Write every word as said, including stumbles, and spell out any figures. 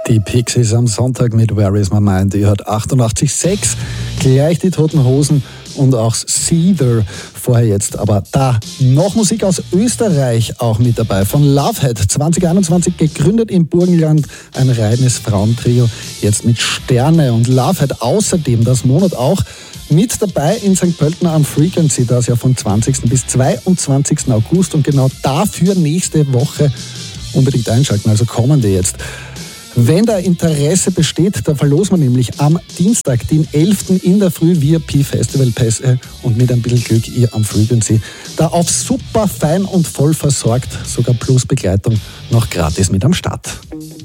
Die Pixies am Sonntag mit Where Is My Mind. Die hört achtundachtzig Komma sechs, gleich die Toten Hosen und auch Seether vorher jetzt. Aber da noch Musik aus Österreich auch mit dabei. Von Lovehead, zwanzig einundzwanzig gegründet im Burgenland, ein reines Frauentrio, jetzt mit Sterne. Und Lovehead außerdem das Monat auch mit dabei in Sankt Pölten am Frequency, das ja von zwanzigsten bis zweiundzwanzigsten August. Und genau dafür nächste Woche unbedingt einschalten, also kommende jetzt. Wenn da Interesse besteht, da verlosen wir nämlich am Dienstag, den elften in der Früh V I P-Festivalpässe und mit ein bisschen Glück ihr am Frequency. Da auf super fein und voll versorgt, sogar plus Begleitung noch gratis mit am Start.